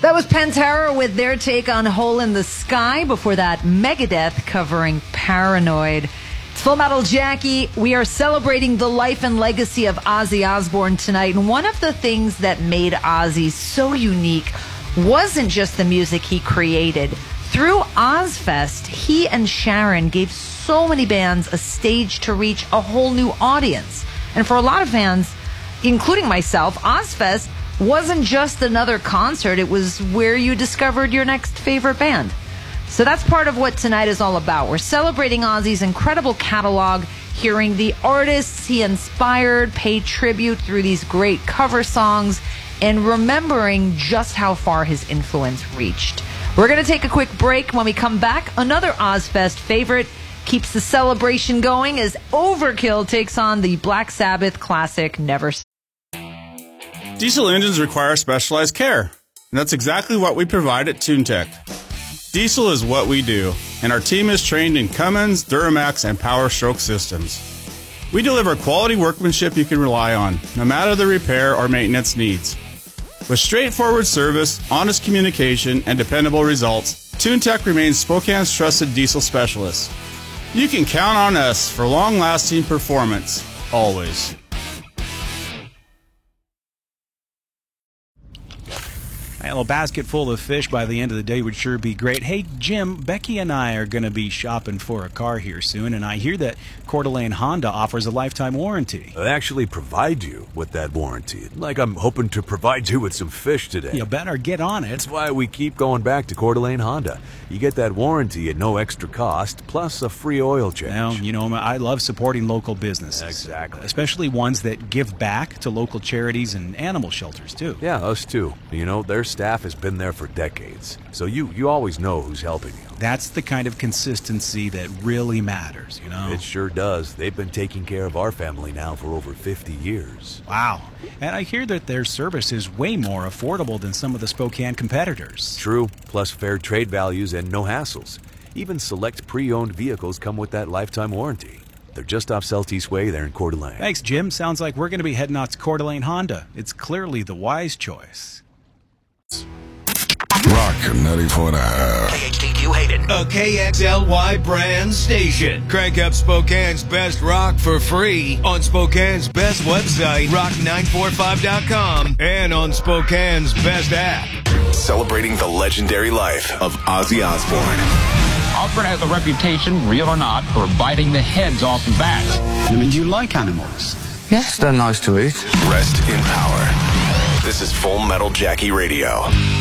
That was Pantera with their take on Hole in the Sky. Before that, Megadeth covering Paranoid. It's Full Metal Jackie. We are celebrating the life and legacy of Ozzy Osbourne tonight. And one of the things that made Ozzy so unique wasn't just the music he created. Through Ozzfest, he and Sharon gave so many bands a stage to reach a whole new audience. And for a lot of fans, including myself, Ozzfest wasn't just another concert. It was where you discovered your next favorite band. So that's part of what tonight is all about. We're celebrating Ozzy's incredible catalog, hearing the artists he inspired, pay tribute through these great cover songs, and remembering just how far his influence reached. We're going to take a quick break. When we come back, another Ozzfest favorite keeps the celebration going as Overkill takes on the Black Sabbath classic Never. Diesel engines require specialized care, and that's exactly what we provide at TuneTech. Diesel is what we do, and our team is trained in Cummins, Duramax, and Power Stroke systems. We deliver quality workmanship you can rely on, no matter the repair or maintenance needs. With straightforward service, honest communication, and dependable results, TuneTech remains Spokane's trusted diesel specialist. You can count on us for long-lasting performance, always. Well, a basket full of fish by the end of the day would sure be great. Hey, Jim, Becky and I are going to be shopping for a car here soon, and I hear that Coeur d'Alene Honda offers a lifetime warranty. They actually provide you with that warranty. Like I'm hoping to provide you with some fish today. You better get on it. That's why we keep going back to Coeur d'Alene Honda. You get that warranty at no extra cost, plus a free oil change. Well, you know, I love supporting local businesses. Exactly. Especially ones that give back to local charities and animal shelters, too. Yeah, us too. You know, their staff has been there for decades, so you always know who's helping you. That's the kind of consistency that really matters, you know? It sure does. They've been taking care of our family now for over 50 years. Wow. And I hear that their service is way more affordable than some of the Spokane competitors. True, plus fair trade values and no hassles. Even select pre-owned vehicles come with that lifetime warranty. They're just off Celtice Way there in Coeur d'Alene. Thanks, Jim. Sounds like we're going to be heading out to Coeur d'Alene Honda. It's clearly the wise choice. Rock 94.5. KHTQ Hayden. A KXLY brand station. Crank up Spokane's best rock for free on Spokane's best website, rock945.com, and on Spokane's best app. Celebrating the legendary life of Ozzy Osbourne. Osbourne has a reputation, real or not, for biting the heads off the bats. I mean, do you like animals? Yes, they're nice to eat. Rest in power. This is Full Metal Jackie Radio.